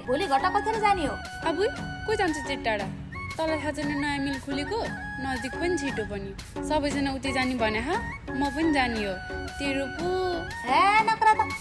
भोलि घटा कथेर जाने हो? अब को जान्छ त्यति टाढा? तँलाई थाहा छैन नयाँ मिल खुलेको? नजिक पनि छिटो पनि। सबैजना उतै जाने भने म पनि जाने हो। तेरो पो हे नकरा त